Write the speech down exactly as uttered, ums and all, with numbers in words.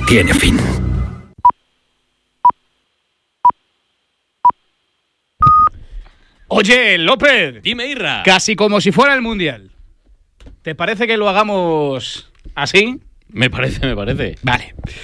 tiene fin. Oye, López. Dime, Irra. Casi como si fuera el Mundial. ¿Te parece que lo hagamos así? Me parece, me parece. Vale.